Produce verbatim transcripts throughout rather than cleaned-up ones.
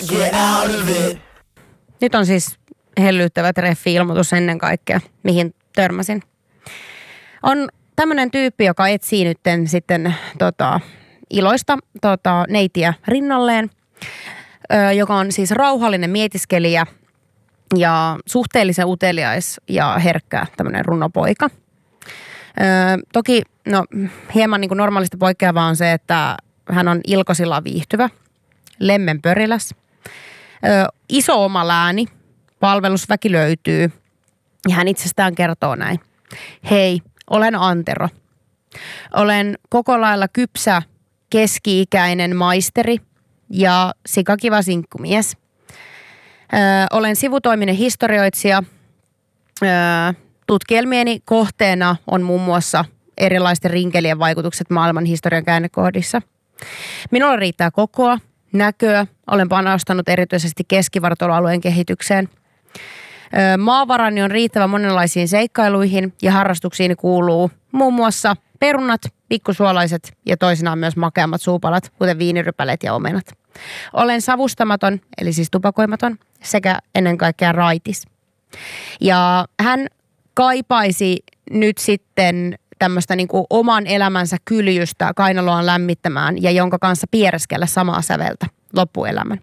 Get out of it. Nyt on siis hellyttävä treffi-ilmoitus ennen kaikkea, mihin törmäsin. On tämmöinen tyyppi, joka etsii nytten sitten tota, iloista tota, neitiä rinnalleen, ö, joka on siis rauhallinen mietiskelijä ja suhteellisen uteliais ja herkkä tämmöinen runopoika. Ö, toki no, hieman niin kuin normaalista poikkeavaa on se, että hän on ilkosilla viihtyvä, lemmenpöriläs, ö, iso oma lääni, palvelusväki löytyy ja hän itsestään kertoo näin. Hei, olen Antero. Olen koko lailla kypsä, keski-ikäinen maisteri ja sikakiva sinkkumies. Öö, olen sivutoiminen historioitsija. Öö, tutkielmieni kohteena on muun muassa erilaisten rinkelien vaikutukset maailman historian käännekohdissa. Minulla riittää kokoa, näköä. Olen panostanut erityisesti keskivartaloalueen kehitykseen. Öö, maavarani on riittävä monenlaisiin seikkailuihin ja harrastuksiin kuuluu muun muassa perunat, pikkusuolaiset ja toisinaan myös makeammat suupalat, kuten viinirypäleet ja omenat. Olen savustamaton, eli siis tupakoimaton, sekä ennen kaikkea raitis. Ja hän kaipaisi nyt sitten tämmöistä niin kuin oman elämänsä kyljystä kainaloaan lämmittämään ja jonka kanssa piereskellä samaa säveltä loppuelämän.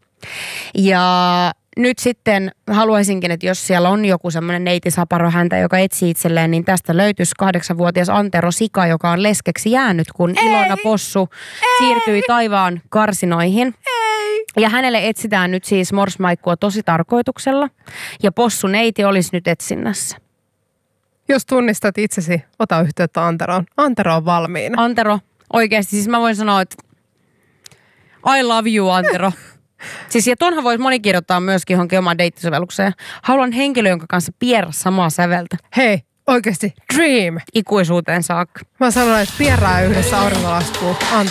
Ja nyt sitten haluaisinkin, että jos siellä on joku semmoinen neitisaparo häntä, joka etsii itselleen, niin tästä löytyisi kahdeksanvuotias Antero Sika, joka on leskeksi jäänyt, kun Ei. Ilona Possu Ei. siirtyi taivaan karsinoihin. Ei. Ja hänelle etsitään nyt siis morsmaikkua tosi tarkoituksella. Ja Possu neiti olisi nyt etsinnässä. Jos tunnistat itsesi, ota yhteyttä Anteroon. Antero on valmiina. Antero, oikeasti. Siis mä voin sanoa, että I love you, Antero. Siis ja tuonhan voisi moni kirjoittaa myöskin johonkin omaan deittisovellukseen. Haluan henkilö, jonka kanssa pierrä samaa säveltä. Hei, oikeasti, dream! Ikuisuuteen saakka. Mä sanoin, että pierrää yhdessä auringonlaskuun.